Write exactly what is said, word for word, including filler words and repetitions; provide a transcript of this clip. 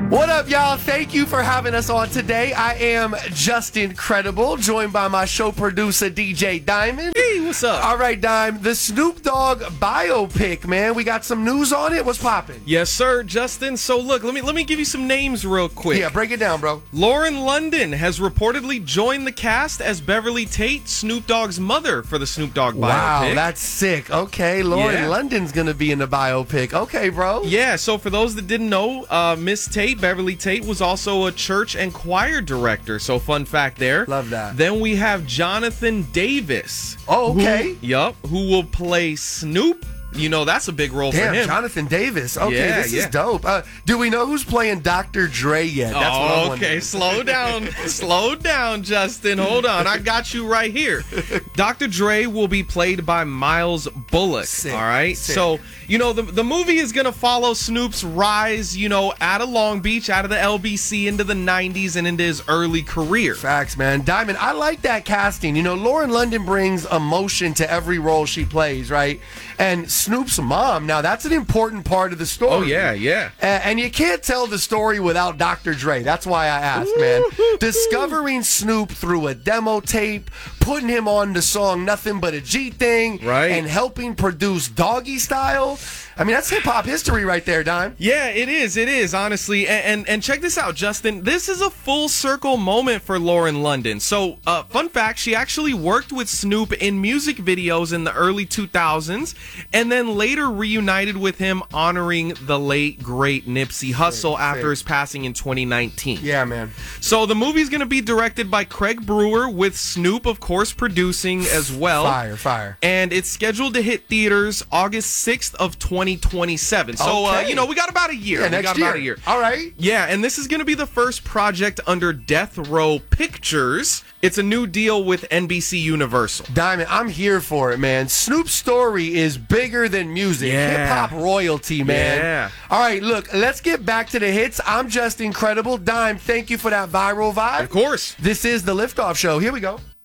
What up, y'all? Thank you for having us on today. I am Justin Credible, joined by my show producer, D J Diamond. Hey, what's up? All right, Dime, the Snoop Dogg biopic, man. We got some news on it. What's poppin'? Yes, sir, Justin. So look, let me let me give you some names real quick. Yeah, break it down, bro. Lauren London has reportedly joined the cast as Beverly Tate, Snoop Dogg's mother, for the Snoop Dogg biopic. Wow, that's sick. Okay, Lauren Yeah. London's gonna be in the biopic. Okay, bro. Yeah, so for those that didn't know, uh, Miss Tate, Beverly Tate, was also a church and choir director. So fun fact there. Love that. Then we have Jonathan Davis. Oh, okay. Who, yup, who will play Snoop. You know, that's a big role Damn, for him. Jonathan Davis. Okay, Yeah, this yeah. is dope. Uh, do we know who's playing Doctor Dre yet? That's what I'm Oh, wondering. okay, slow down. Slow down, Justin. Hold on. I got you right here. Doctor Dre will be played by Miles Bullock. Sick, all right? sick. So, you know, the, the movie is going to follow Snoop's rise, you know, out of Long Beach, out of the L B C, into the nineties, and into his early career. Facts, man. Diamond, I like that casting. You know, Lauren London brings emotion to every role she plays, right? And Snoop's mom, now that's an important part of the story. Oh, yeah, yeah. A- And you can't tell the story without Doctor Dre. That's why I asked, man. Discovering Snoop through a demo tape, putting him on the song Nothing But a G Thing, Right. and helping produce Doggy Style. I mean, that's hip-hop history right there, Dime. Yeah, it is. It is, honestly. And, and and check this out, Justin. This is a full circle moment for Lauren London. So, uh, fun fact, she actually worked with Snoop in music videos in the early two thousands and then later reunited with him honoring the late, great Nipsey Hussle Sick, after sick. his passing in twenty nineteen. Yeah, man. So, the movie's going to be directed by Craig Brewer, with Snoop, of course, producing as well. Fire, fire. And it's scheduled to hit theaters August sixth of twenty twenty-seven. So, uh, Okay. you know, we got about a year. Yeah, we next got year. about a year. All right. Yeah, and this is going to be the first project under Death Row Pictures. It's a new deal with N B C Universal. Diamond, I'm here for it, man. Snoop's story is bigger than music. Yeah. Hip-hop royalty, man. Yeah. All right, look, let's get back to the hits. I'm just incredible. Dime, thank you for that viral vibe. Of course. This is the Liftoff Show. Here we go.